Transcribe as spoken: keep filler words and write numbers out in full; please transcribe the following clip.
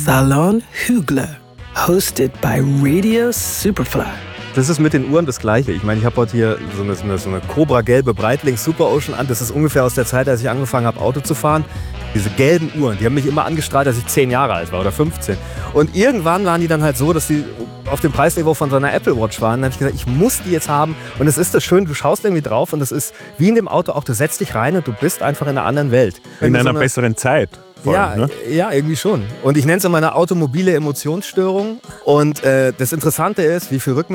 Salon Hügler, hosted by Radio Superfly. Das ist mit den Uhren das Gleiche. Ich meine, ich habe heute hier so eine, so eine, so eine Cobra-gelbe Breitling Super Ocean an. Das ist ungefähr aus der Zeit, als ich angefangen habe, Auto zu fahren. Diese gelben Uhren, die haben mich immer angestrahlt, als ich zehn Jahre alt war oder fünfzehn. Und irgendwann waren die dann halt so, dass die auf dem Preisniveau von so einer Apple Watch waren. Dann habe ich gesagt, ich muss die jetzt haben. Und es ist das schön, du schaust irgendwie drauf und es ist wie in dem Auto auch, du setzt dich rein und du bist einfach in einer anderen Welt. In einer so eine, besseren Zeit. Ja, allem, ne? ja, irgendwie schon. Und ich nenne es immer eine automobile Emotionsstörung. Und äh, das Interessante ist, wie viel Rückmeldung